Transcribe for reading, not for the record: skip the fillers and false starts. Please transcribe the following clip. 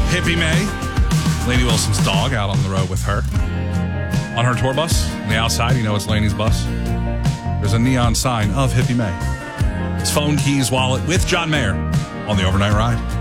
Hippie May, Lainey Wilson's dog, out on the road with her. On her tour bus, on the outside, you know it's Lainey's bus. There's a neon sign of Hippie May. It's phone, keys, wallet with John Mayer on the Overnight Ride.